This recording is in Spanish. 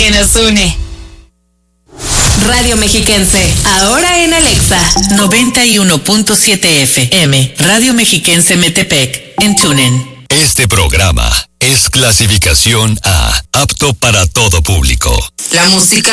que nos une. Radio Mexiquense, ahora en Alexa. 91.7 FM, Radio Mexiquense Metepec, en TuneIn. Este programa es clasificación A, apto para todo público. La música